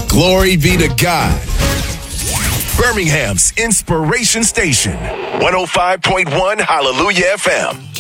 Glory be to God. Birmingham's Inspiration Station, 105.1 Hallelujah FM.